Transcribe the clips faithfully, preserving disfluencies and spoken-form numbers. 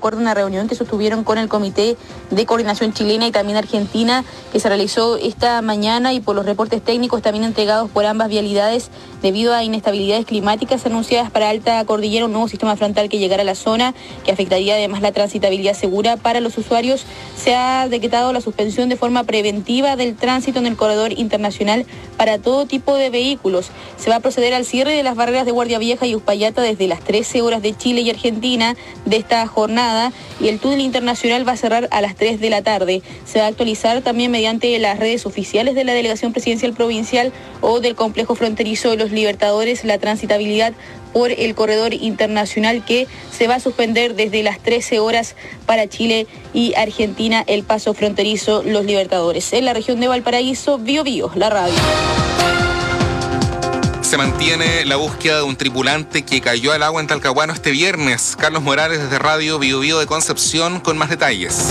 acuerdo a una reunión que sostuvieron con el Comité de Coordinación Chilena y también Argentina, que se realizó esta mañana, y por los reportes técnicos también entregados por ambas vialidades, debido a inestabilidades climáticas anunciadas para alta cordillera, un nuevo sistema frontal que llegará a la zona, que afectaría además la transitabilidad segura para los usuarios. Se ha decretado la suspensión de forma preventiva del tránsito en el corredor internacional para todo tipo de vehículos. Se va a proceder al cierre de las barreras de Guardia Vieja y Uspallata desde las trece horas de Chile y Argentina de esta jornada, y el túnel internacional va a cerrar a las tres de la tarde. Se va a actualizar también mediante las redes oficiales de la Delegación Presidencial Provincial o del Complejo Fronterizo de los Libertadores la transitabilidad por el corredor internacional, que se va a suspender desde las trece horas para Chile y Argentina, el paso fronterizo Los Libertadores. En la región de Valparaíso, Bio Bio, la radio. Se mantiene la búsqueda de un tripulante que cayó al agua en Talcahuano este viernes. Carlos Morales desde Radio Bio Bio de Concepción con más detalles.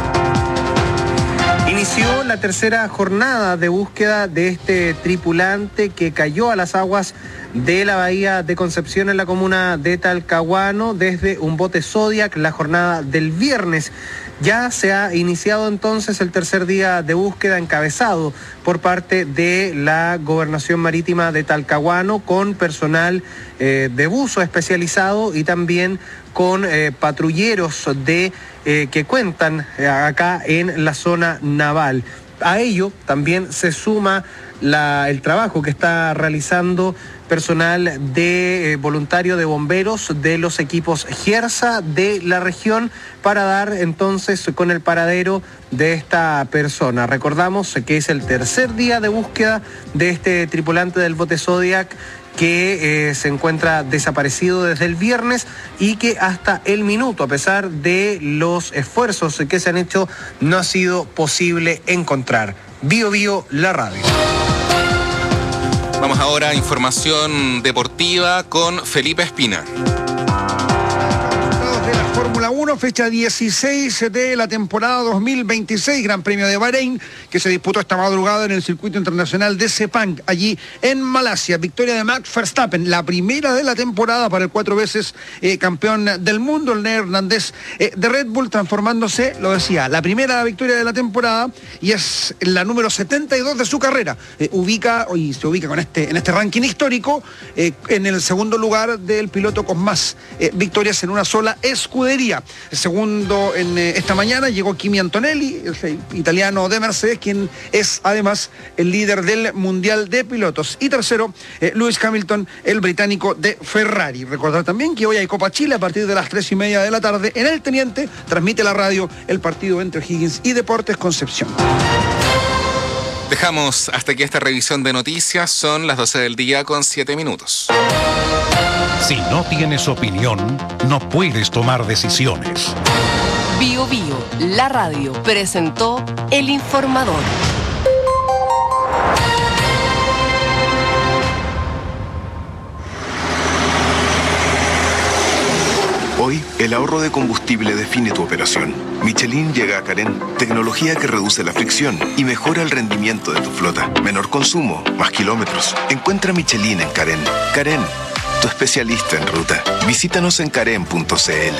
Inició la tercera jornada de búsqueda de este tripulante que cayó a las aguas de la bahía de Concepción en la comuna de Talcahuano desde un bote Zodiac la jornada del viernes. Ya se ha iniciado entonces el tercer día de búsqueda encabezado por parte de la Gobernación Marítima de Talcahuano, con personal eh, de buzo especializado y también con eh, patrulleros de, eh, que cuentan eh, acá en la zona naval. A ello también se suma la, el trabajo que está realizando personal de eh, voluntario de bomberos de los equipos GERSA de la región para dar entonces con el paradero de esta persona. Recordamos que es el tercer día de búsqueda de este tripulante del bote Zodiac que eh, se encuentra desaparecido desde el viernes y que hasta el minuto, a pesar de los esfuerzos que se han hecho, no ha sido posible encontrar. Bio Bio, la radio. Vamos ahora a información deportiva con Felipe Espina. Fórmula uno, fecha dieciséis de la temporada dos mil veintiséis, Gran Premio de Bahrein, que se disputó esta madrugada en el circuito internacional de Sepang, allí en Malasia. Victoria de Max Verstappen, la primera de la temporada para el cuatro veces eh, campeón del mundo, el neerlandés eh, de Red Bull, transformándose, lo decía, la primera victoria de la temporada y es la número setenta y dos de su carrera. Eh, ubica, y se ubica con este, en este ranking histórico, eh, en el segundo lugar del piloto con más eh, victorias en una sola escudería. El segundo en eh, esta mañana llegó Kimi Antonelli, el italiano de Mercedes, quien es además el líder del Mundial de Pilotos. Y tercero, eh, Lewis Hamilton, el británico de Ferrari. Recordar también que hoy hay Copa Chile a partir de las tres y media de la tarde. En El Teniente transmite la radio el partido entre Higgins y Deportes Concepción. Dejamos hasta aquí esta revisión de noticias. Son las doce del día con siete minutos. Si no tienes opinión, no puedes tomar decisiones. Bio Bio, la radio, presentó El Informador. Hoy, el ahorro de combustible define tu operación. Michelin llega a Carén, tecnología que reduce la fricción y mejora el rendimiento de tu flota. Menor consumo, más kilómetros. Encuentra Michelin en Carén. Carén, tu especialista en ruta. Visítanos en carén punto c l.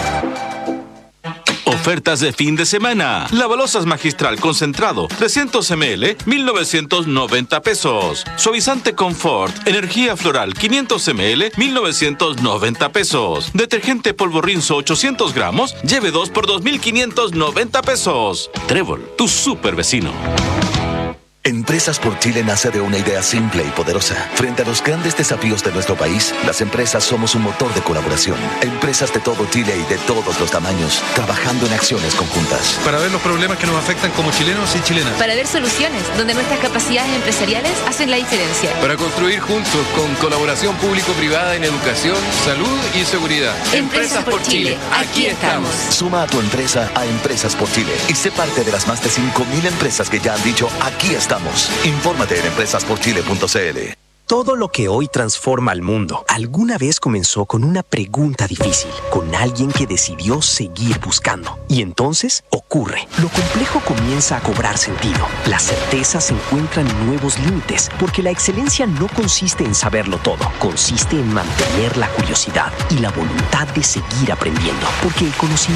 Ofertas de fin de semana. Lavalosas Magistral concentrado, trescientos mililitros, mil novecientos noventa pesos. Suavizante Confort, energía floral, quinientos mililitros, mil novecientos noventa pesos. Detergente polvo Rinzo, ochocientos gramos, lleve dos por dos mil quinientos noventa pesos. Trébol, tu super vecino. Empresas por Chile nace de una idea simple y poderosa. Frente a los grandes desafíos de nuestro país, las empresas somos un motor de colaboración. Empresas de todo Chile y de todos los tamaños, trabajando en acciones conjuntas. Para ver los problemas que nos afectan como chilenos y chilenas. Para ver soluciones donde nuestras capacidades empresariales hacen la diferencia. Para construir juntos con colaboración público-privada en educación, salud y seguridad. Empresas, Empresas por Chile, aquí estamos. Suma a tu empresa a Empresas por Chile y sé parte de las más de cinco mil empresas que ya han dicho aquí estamos. Infórmate en empresas por chile punto c l. Todo lo que hoy transforma al mundo alguna vez comenzó con una pregunta difícil, con alguien que decidió seguir buscando. Y entonces ocurre. Lo complejo comienza a cobrar sentido. Las certezas encuentran nuevos límites, porque la excelencia no consiste en saberlo todo, consiste en mantener la curiosidad y la voluntad de seguir aprendiendo, porque el conocimiento